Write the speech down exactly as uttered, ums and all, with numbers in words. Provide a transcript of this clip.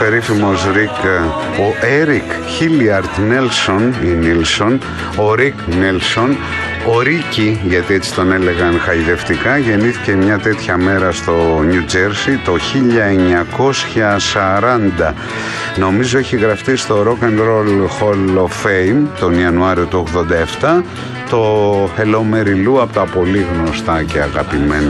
περίφημος Ρικ, ο Έρικ Χίλιαρτ Νέλσον ή Νίλσον, ο Ρικ Νέλσον, ο Ρίκι, γιατί έτσι τον έλεγαν χαϊδευτικά, γεννήθηκε μια τέτοια μέρα στο Νιου Τζέρσι το χίλια εννιακόσια σαράντα. Νομίζω έχει γραφτεί στο Rock and Roll Hall of Fame τον Ιανουάριο του ογδόντα επτά το Hello Mary Lou, από τα πολύ γνωστά και αγαπημένα